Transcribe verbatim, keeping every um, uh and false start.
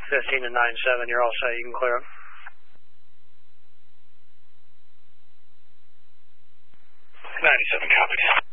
fifteen and nine seven, you're all set. You can clear up. ninety-seven copied.